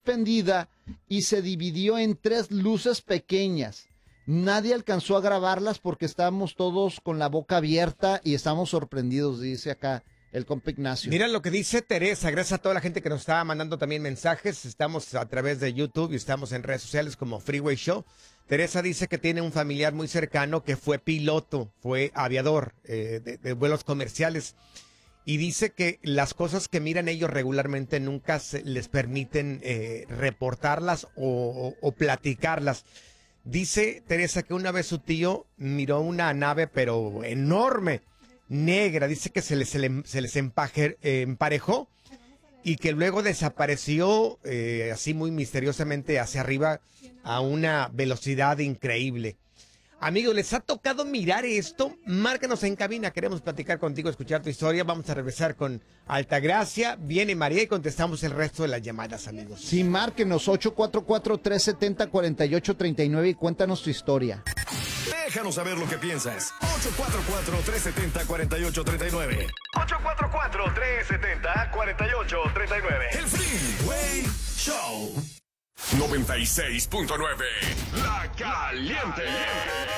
suspendida y se dividió en 3 luces pequeñas. Nadie alcanzó a grabarlas porque estábamos todos con la boca abierta y estamos sorprendidos, dice acá el compa Ignacio. Mira lo que dice Teresa, gracias a toda la gente que nos está mandando también mensajes. Estamos a través de YouTube y estamos en redes sociales como Freeway Show. Teresa dice que tiene un familiar muy cercano que fue piloto, fue aviador de vuelos comerciales. Y dice que las cosas que miran ellos regularmente nunca les permiten reportarlas o platicarlas. Dice Teresa que una vez su tío miró una nave pero enorme, negra. Dice que se les emparejó y que luego desapareció así muy misteriosamente hacia arriba a una velocidad increíble. Amigos, ¿les ha tocado mirar esto? Márcanos en cabina, queremos platicar contigo, escuchar tu historia. Vamos a regresar con Altagracia, viene María y contestamos el resto de las llamadas, amigos. Sí, márquenos 844-370-4839 y cuéntanos tu historia. Déjanos saber lo que piensas. 844-370-4839. 844-370-4839. El Freeway Show. 96.9. La Caliente.